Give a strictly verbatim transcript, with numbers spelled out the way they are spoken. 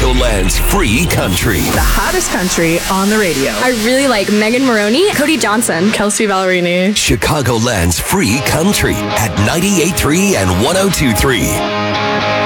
Chicagoland's free country. The hottest country on the radio. I really like Megan Maroney, Cody Johnson, Kelsey Ballerini. Chicagoland's free country at ninety-eight point three and one oh two point three.